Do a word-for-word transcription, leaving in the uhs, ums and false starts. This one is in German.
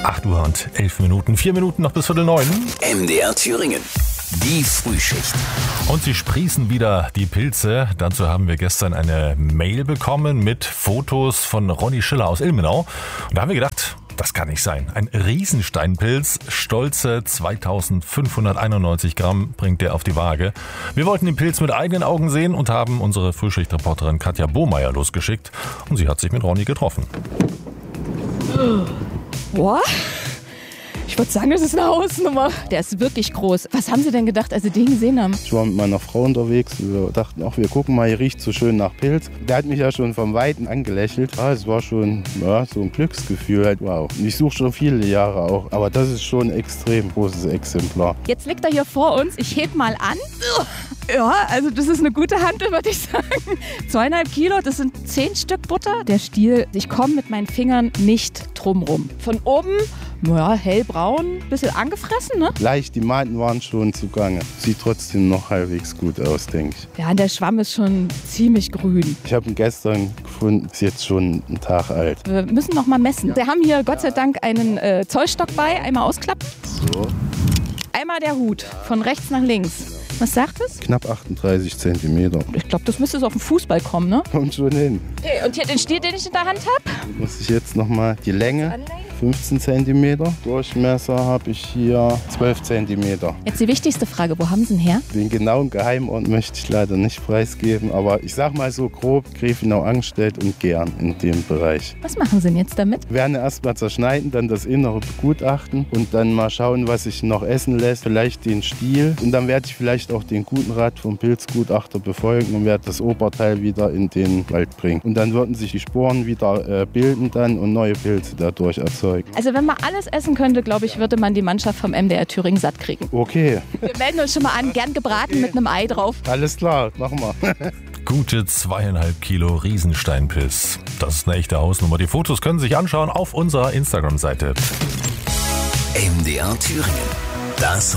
acht Uhr und elf Minuten. Vier Minuten noch bis Viertel neun. M D R Thüringen. Die Frühschicht. Und sie sprießen wieder die Pilze. Dazu haben wir gestern eine Mail bekommen mit Fotos von Ronny Schiller aus Ilmenau. Und da haben wir gedacht, das kann nicht sein. Ein Riesensteinpilz, stolze zweitausendfünfhunderteinundneunzig Gramm bringt der auf die Waage. Wir wollten den Pilz mit eigenen Augen sehen und haben unsere Frühschichtreporterin Katja Bohmeier losgeschickt. Und sie hat sich mit Ronny getroffen. Boah, ich würde sagen, das ist eine Hausnummer. Der ist wirklich groß. Was haben Sie denn gedacht, als Sie den gesehen haben? Ich war mit meiner Frau unterwegs. Wir dachten, ach, wir gucken mal, hier riecht so schön nach Pilz. Der hat mich ja schon vom Weiten angelächelt. Ah, es war schon ja, so ein Glücksgefühl. Halt, wow. Und ich suche schon viele Jahre auch. Aber das ist schon ein extrem großes Exemplar. Jetzt liegt er hier vor uns. Ich heb mal an. Ja, also das ist eine gute Handel, würde ich sagen. Zweieinhalb Kilo, das sind zehn Stück Butter. Der Stiel, ich komme mit meinen Fingern nicht drum rum. Von oben, naja, hellbraun, bisschen angefressen, ne? Leicht, die Maden waren schon zugange. Sieht trotzdem noch halbwegs gut aus, denke ich. Ja, und der Schwamm ist schon ziemlich grün. Ich habe ihn gestern gefunden, ist jetzt schon ein Tag alt. Wir müssen noch mal messen. Wir haben hier Gott sei Dank einen äh, Zollstock bei, einmal ausklappen. So. Einmal der Hut, von rechts nach links. Was sagt es? Knapp achtunddreißig Zentimeter. Ich glaube, das müsste so auf den Fußball kommen, ne? Kommt schon hin. Okay, und hier den Stiel, den ich in der Hand habe? Muss ich jetzt nochmal die Länge, fünfzehn Zentimeter. Durchmesser habe ich hier zwölf Zentimeter. Jetzt die wichtigste Frage, wo haben Sie ihn her? Den genauen Geheimort möchte ich leider nicht preisgeben, aber ich sag mal so grob, Grafenau Angstedt und Gern in dem Berech. Was machen Sie denn jetzt damit? Wir werden erst mal zerschneiden, dann das Innere begutachten und dann mal schauen, was sich noch essen lässt. Vielleicht den Stiel und dann werde ich vielleicht auch den guten Rat vom Pilzgutachter befolgen und werde das Oberteil wieder in den Wald bringen. Und dann würden sich die Sporen wieder äh, bilden dann und neue Pilze dadurch erzeugen. Also wenn man alles essen könnte, glaube ich, würde man die Mannschaft vom M D R Thüringen satt kriegen. Okay. Wir melden uns schon mal an, gern gebraten okay. Mit einem Ei drauf. Alles klar, machen wir. Gute zweieinhalb Kilo Riesensteinpilz. Das ist eine echte Hausnummer. Die Fotos können Sie sich anschauen auf unserer Instagram-Seite. M D R Thüringen. Das